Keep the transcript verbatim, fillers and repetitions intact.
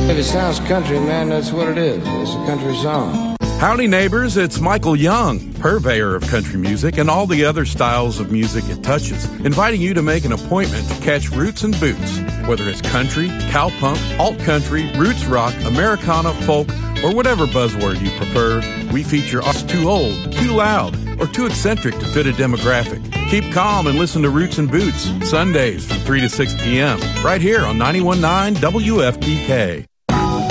If it sounds country, man, that's what it is. It's a country song. Howdy, neighbors. It's Michael Young, purveyor of country music and all the other styles of music it touches, inviting you to make an appointment to catch Roots and Boots. Whether it's country, cowpunk, alt-country, roots rock, Americana, folk, or whatever buzzword you prefer, we feature us too old, too loud, or too eccentric to fit a demographic. Keep calm and listen to Roots and Boots, Sundays from three to six p.m., right here on ninety-one point nine W F P K.